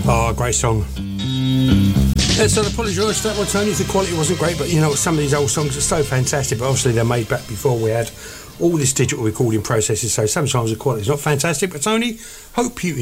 Oh, great song. So I apologise for that one, Tony, if the quality wasn't great, but you know, some of these old songs are so fantastic, but obviously they're made back before we had all this digital recording processes, so sometimes the quality's not fantastic. But Tony, hope you